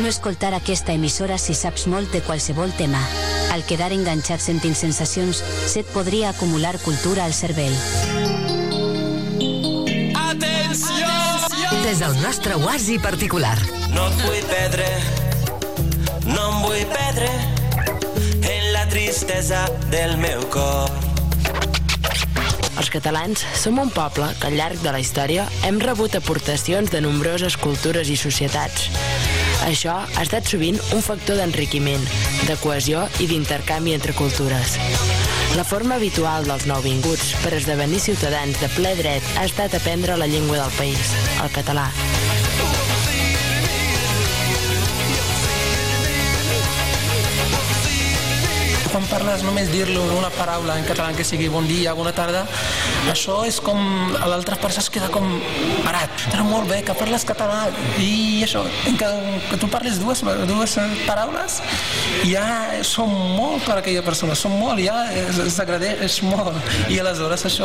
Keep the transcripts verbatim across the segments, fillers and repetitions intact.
No escoltar aquesta emissora si saps molt de qualsevol tema. Al quedar enganxat sentint sensacions, se't podria acumular cultura al cervell. Atenció! Des del nostre oasi particular. No et vull perdre, no em vull perdre en la tristesa del meu cor. Els catalans som un poble que al llarg de la història hem rebut aportacions de nombroses cultures i societats. Això ha estat sovint un factor d'enriquiment, de cohesió i d'intercanvi entre cultures. La forma habitual dels nouvinguts per esdevenir ciutadans de ple dret ha estat aprendre la llengua del país, el català. Quan parles només dir-lo una paraula en català que sigui bon dia, bona tarda, això és com a l'altra persona es queda com parat. Però molt bé, que parles català i això, que, que tu parles dues, dues paraules ja són molt per a aquella persona, són molt, ja s'agradeix molt. I aleshores això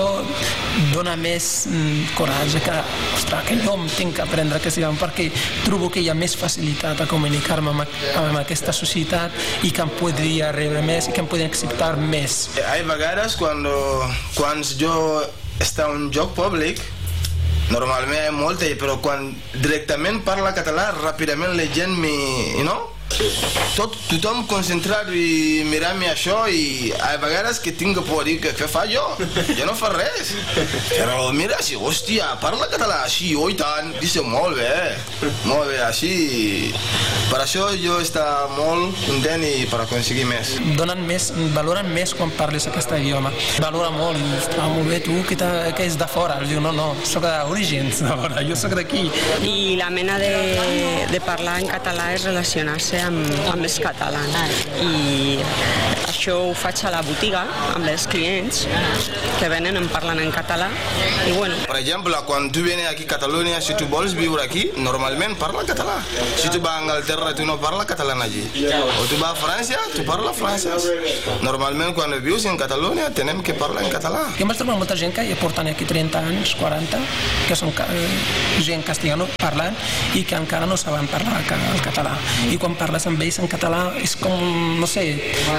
dona més mm, coratge que, ostres, que jo em tinc que aprendre que sigui, perquè trobo que hi ha més facilitat a comunicar-me amb, amb aquesta societat i que em podria rebre més i que em podria acceptar més. Hi vegades quan, quan jo està en un lloc públic, normalment hi ha molta, però quan directament parla català, ràpidament la gent mi, you know? Tot, tothom concentrat i mirant-me això i a vegades que tinc por dir que què fa jo? Jo no fa res. Però mira, si, hòstia, parla català així, oi tant, dice molt bé, molt bé, així. Per això jo està molt content i per aconseguir més. Donen més, valoren més quan parles aquest idioma. Valora molt, i ostres, molt bé, tu que, que és de fora. Diu, no, no, soc d'orígens de fora, jo soc d'aquí. I la mena de, de parlar en català és relacionar-se amb, amb els catalans i això ho faig a la botiga amb els clients que venen em parlen en català i bueno. Per exemple, quan tu vienes aquí a Catalunya, si tu vols viure aquí, normalment parla català. Si tu vas a Anglaterra, tu no parla català allí. O tu vas a França, tu parla francès. Normalment quan vius en Catalunya tenem que parlar en català. Jo em vaig trobar molta gent que ja porten aquí trenta anys, quaranta, que són gent castellano parlant i que encara no saben parlar el català. I quan parles amb ells en català és com, no sé,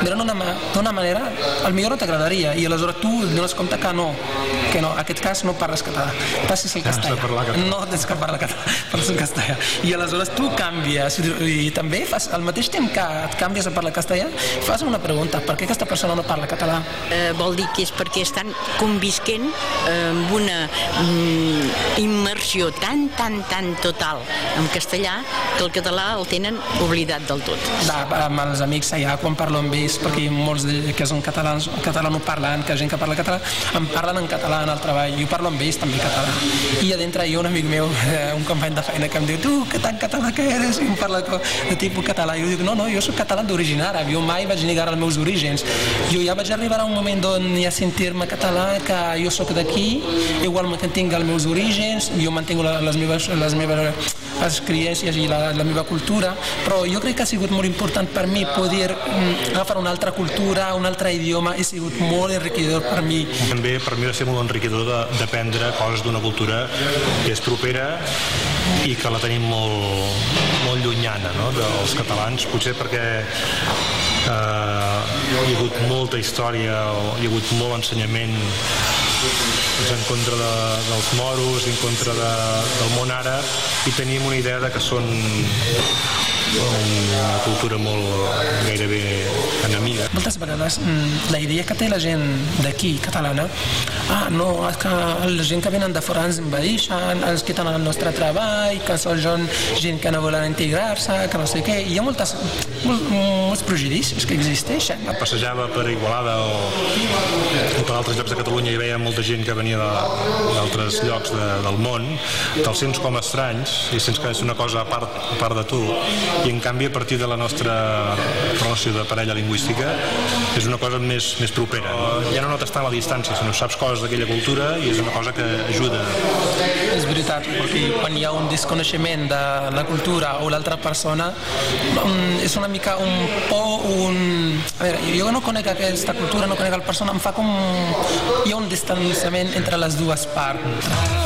d'una manera, al millor no t'agradaria i aleshores tu dones compte que no, que no, en aquest cas no parles català, passes el castellà, no tens que parlar català, parles el castellà i aleshores tu canvies i també fas, al mateix temps que et canvies a parlar castellà, fas una pregunta, per què aquesta persona no parla català? Eh, vol dir que és perquè estan convisquent eh, amb una mm, immersió tan, tan, tan total en castellà que el català el tenen oblidat del tot. Va, amb els amics allà, quan parlo amb ells, perquè molts de, que són catalans, catalanoparlant, que gent que parla català, em parlen en català en el treball, jo parlo amb ells també català. I a dintre hi ha un amic meu, un company de feina, que em diu, tu, que tan català que eres? I em parla de tipus català. I jo dic, no, no, jo soc català d'origen àrab, jo mai vaig negar els meus orígens. Jo ja vaig arribar a un moment on ja sentir-me català, que jo soc d'aquí, igual que tinc els meus orígens, jo mantinc les meves, les meves les creences i la, la meva cultura, però jo crec que ha sigut molt important per mi poder mm, agafar una altra cultura, un altre idioma, ha sigut molt enriquidor per mi. També per mi va ser molt enriquidor d'aprendre coses d'una cultura que és propera i que la tenim molt, molt llunyana, no? Dels catalans, potser perquè eh, hi ha hagut molta història, hi ha hagut molt ensenyament en contra de, dels moros, en contra de, del món àrab, i tenim una idea de que són una cultura molt gairebé enemiga. Moltes vegades la idea que té la gent d'aquí, catalana, ah, no, és que la gent que venen de fora ens envaeixen, ens quiten el nostre treball, que són gent que no volen integrar-se, que no sé què. Hi ha moltes, molts, molts prejudicis que existeixen. Passejava per Igualada o, o per altres llocs de Catalunya i veia molta gent que venia d'altres llocs de, del món, te'ls sents com estranys i sents que és una cosa a part, a part de tu, i en canvi a partir de la nostra relació de parella lingüística és una cosa més, més propera, no? Ja no notes tant la distància, sinó saps coses d'aquella cultura i és una cosa que ajuda. És veritat, perquè quan hi ha un desconeixement de la cultura o l'altra persona és una mica un por, un... A veure, jo no conec aquesta cultura, no conec la persona, em fa com... hi ha un distanciament entre les dues parts.